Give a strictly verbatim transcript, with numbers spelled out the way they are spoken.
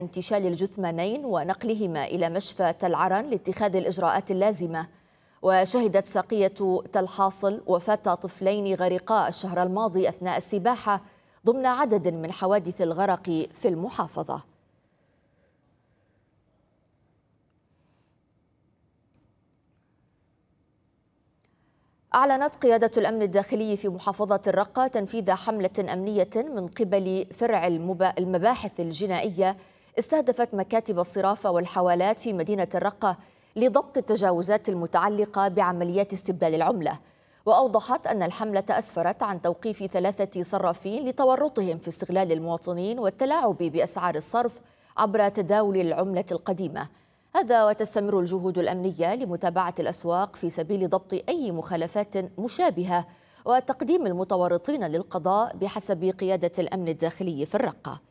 انتشال الجثمانين ونقلهما إلى مشفى تل عرن لاتخاذ الإجراءات اللازمة. وشهدت ساقية تل حاصل وفاة طفلين غرقا الشهر الماضي أثناء السباحة ضمن عدد من حوادث الغرق في المحافظة. أعلنت قيادة الأمن الداخلي في محافظة الرقة تنفيذ حملة أمنية من قبل فرع المباحث الجنائية استهدفت مكاتب الصرافة والحوالات في مدينة الرقة لضبط التجاوزات المتعلقة بعمليات استبدال العملة. وأوضحت أن الحملة أسفرت عن توقيف ثلاثة صرافين لتورطهم في استغلال المواطنين والتلاعب بأسعار الصرف عبر تداول العملة القديمة. هذا وتستمر الجهود الأمنية لمتابعة الأسواق في سبيل ضبط أي مخالفات مشابهة وتقديم المتورطين للقضاء بحسب قيادة الأمن الداخلي في الرقة.